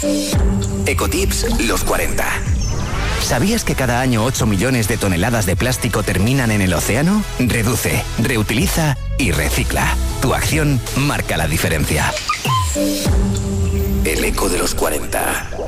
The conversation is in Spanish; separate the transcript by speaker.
Speaker 1: Ecotips los 40. ¿Sabías que cada año 8 millones de toneladas de plástico terminan en el océano? Reduce, reutiliza y recicla. Tu acción marca la diferencia. El eco de los 40.